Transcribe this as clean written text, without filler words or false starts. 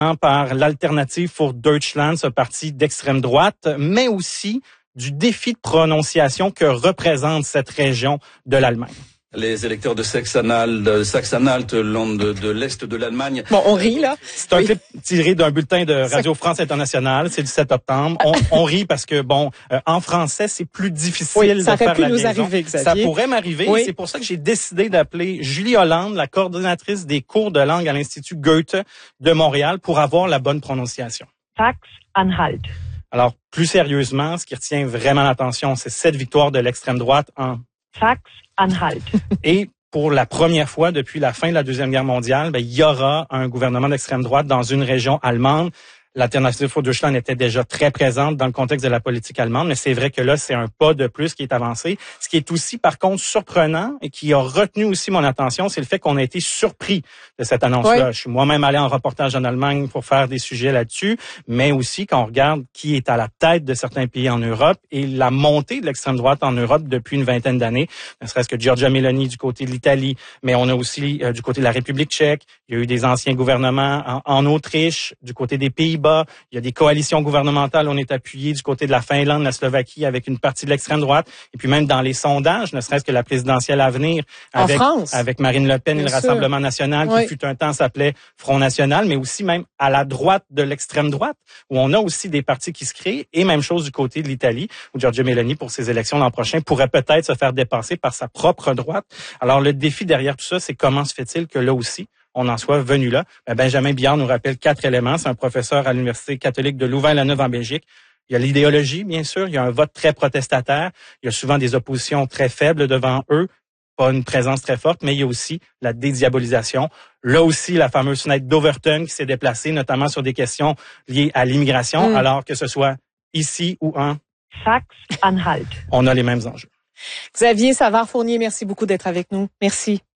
par l'Alternative für Deutschland, ce parti d'extrême droite, mais aussi du défi de prononciation que représente cette région de l'Allemagne. Les électeurs de Sachsen-Anhalt, de l'Est de l'Allemagne. Bon, on rit, là. C'est un clip tiré d'un bulletin de Radio France Internationale. C'est du 7 octobre. On rit parce que, en français, c'est plus difficile de faire la liaison. Ça aurait pu nous arriver, Xavier. Ça pourrait m'arriver. Oui. Et c'est pour ça que j'ai décidé d'appeler Julie Hollande, la coordonnatrice des cours de langue à l'Institut Goethe de Montréal, pour avoir la bonne prononciation. Sachsen-Anhalt. Alors, plus sérieusement, ce qui retient vraiment l'attention, c'est cette victoire de l'extrême droite en Sachsen-Anhalt. Et pour la première fois depuis la fin de la Deuxième Guerre mondiale, il y aura un gouvernement d'extrême droite dans une région allemande. L'Alternative für Deutschland était déjà très présente dans le contexte de la politique allemande, mais c'est vrai que là, c'est un pas de plus qui est avancé. Ce qui est aussi, par contre, surprenant et qui a retenu aussi mon attention, c'est le fait qu'on a été surpris de cette annonce-là. Oui. Je suis moi-même allé en reportage en Allemagne pour faire des sujets là-dessus, mais aussi quand on regarde qui est à la tête de certains pays en Europe et la montée de l'extrême droite en Europe depuis une vingtaine d'années, ne serait-ce que Giorgia Meloni du côté de l'Italie, mais on a aussi du côté de la République tchèque, il y a eu des anciens gouvernements en Autriche, du côté des Pays-Bas. Il y a des coalitions gouvernementales. On est appuyé du côté de la Finlande, la Slovaquie, avec une partie de l'extrême droite. Et puis même dans les sondages, ne serait-ce que la présidentielle à venir, avec Marine Le Pen et le Rassemblement national, qui fut un temps s'appelait Front National, mais aussi même à la droite de l'extrême droite, où on a aussi des partis qui se créent. Et même chose du côté de l'Italie, où Giorgia Meloni, pour ses élections l'an prochain, pourrait peut-être se faire dépasser par sa propre droite. Alors le défi derrière tout ça, c'est comment se fait-il que là aussi, on en soit venu là. Benjamin Billard nous rappelle 4 éléments. C'est un professeur à l'Université catholique de Louvain-la-Neuve en Belgique. Il y a l'idéologie, bien sûr. Il y a un vote très protestataire. Il y a souvent des oppositions très faibles devant eux. Pas une présence très forte, mais il y a aussi la dédiabolisation. Là aussi, la fameuse fenêtre d'Overton qui s'est déplacée, notamment sur des questions liées à l'immigration, alors que ce soit ici ou en Sachsen-Anhalt. On a les mêmes enjeux. Xavier Savard-Fournier, merci beaucoup d'être avec nous. Merci.